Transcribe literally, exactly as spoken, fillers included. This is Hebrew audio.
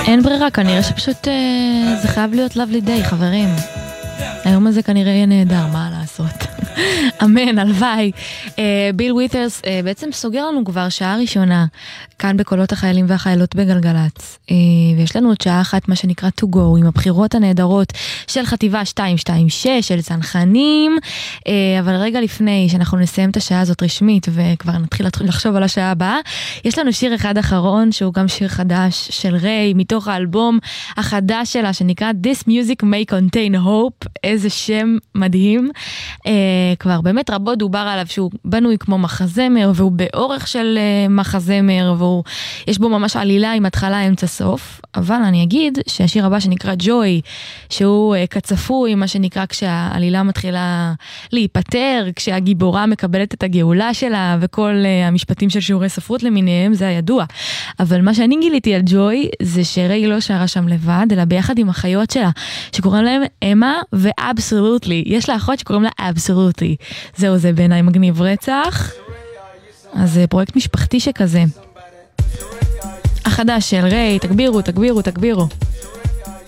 אין ברירה, כנראה שפשוט אה, זה חייב להיות lovely day, חברים. היום הזה כנראה יהיה נהדר, מה לעשות? אמן, הלוואי. ביל ווית'רס בעצם סוגר לנו כבר שעה ראשונה, כאן בקולות החיילים והחיילות בגלגלץ. ויש לנו עוד שעה אחת, מה שנקרא to go, עם הבחירות הנהדרות של חטיבה שתיים שתיים שש, של צנחנים. אבל רגע לפני שאנחנו נסיים את השעה הזאת רשמית, וכבר נתחיל לחשוב על השעה הבאה, יש לנו שיר אחד אחרון, שהוא גם שיר חדש של ריי, מתוך האלבום החדש שלה, שנקרא This Music May Contain Hope. איזה שם מדהים. כבר באמת רבות דובר עליו שהוא בנוי כמו מחזמר, והוא באורך של מחזמר, ויש בו ממש עלילה עם התחלה, אמצע, סוף. אבל אני אגיד שהשיר הבא שנקרא Joy, שהוא כצפוי, מה שנקרא כשהעלילה מתחילה להיפטר, כשהגיבורה מקבלת את הגאולה שלה, וכל המשפטים של שיעורי ספרות למיניהם, זה הידוע. אבל מה שאני גיליתי על Joy, זה שריי לא שרה שם לבד, אלא ביחד עם החיות שלה, שקוראים להם אמה ו-Absolutely. יש לה אחות שקוראים לה Absolutely. זהו, זה בעיניי מגניב רצח. אז זה פרויקט משפחתי שכזה. החדש של ריי, תגבירו, תגבירו, תגבירו.